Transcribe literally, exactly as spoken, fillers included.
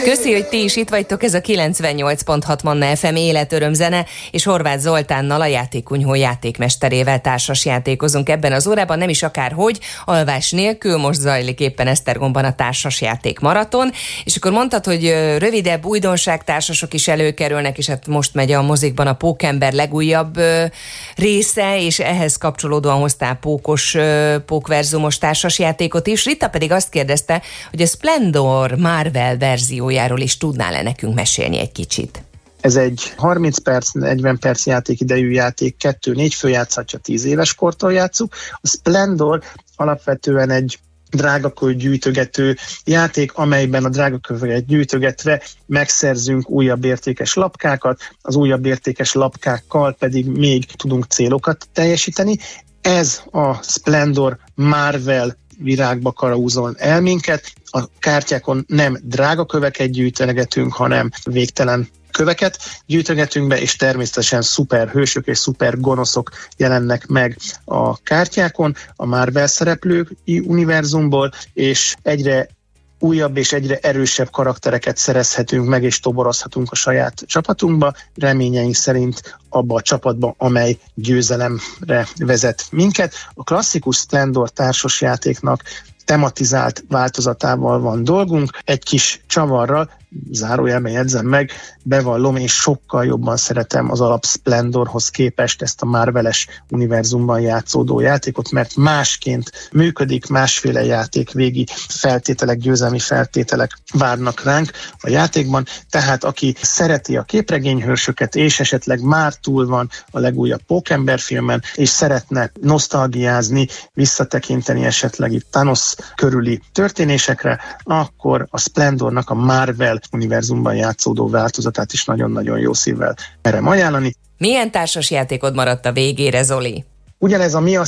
Köszi, hogy ti is itt vagytok, ez a kilencvennyolc pont hat Manna ef em életörömzene, és Horváth Zoltánnal, a Játékkunyhó játékmesterével társas játékozunk ebben az órában, nem is akárhogy, alvás nélkül. Most zajlik éppen Esztergomban a társas játék maraton, és akkor mondtad, hogy rövidebb újdonságtársasok is előkerülnek, és hát most megy a mozikban a Pókember legújabb része, és ehhez kapcsolódóan hoztál pókos, pókverzumos társas játékot is. Rita pedig azt kérdezte, hogy a Splendor Marvel verziójáról is tudnál-e nekünk mesélni egy kicsit? Ez egy harminc perc, negyven perc játékidejű játék, kettő-négy fő játszhatja, tíz éves kortól játszuk. A Splendor alapvetően egy drágakő gyűjtögető játék, amelyben a drágaköveket gyűjtögetve megszerzünk újabb értékes lapkákat, az újabb értékes lapkákkal pedig még tudunk célokat teljesíteni. Ez a Splendor Marvel virágba karaúzol el minket. A kártyákon nem drága köveket gyűjtögetünk, hanem végtelen köveket gyűjtögetünk be, és természetesen szuperhősök és szuper gonoszok jelennek meg a kártyákon a Marvel szereplői univerzumból, és egyre újabb és egyre erősebb karaktereket szerezhetünk meg, és toborozhatunk a saját csapatunkba, reményeink szerint abba a csapatba, amely győzelemre vezet minket. A klasszikus Splendor társasjátéknak tematizált változatával van dolgunk, egy kis csavarral, zárójelben jegyzem meg, bevallom, és sokkal jobban szeretem az alap Splendorhoz képest ezt a Marveles univerzumban játszódó játékot, mert másként működik, másféle játékvégi feltételek, győzelmi feltételek várnak ránk a játékban, tehát aki szereti a képregényhősöket, és esetleg már túl van a legújabb Pókember filmen, és szeretne nosztalgiázni, visszatekinteni esetleg itt Thanos körüli történésekre, akkor a Splendornak a Marvel univerzumban játszódó változatát is nagyon-nagyon jó szívvel merem ajánlani. Milyen társas játékod maradt a végére, Zoli? Ugyanez a Mi a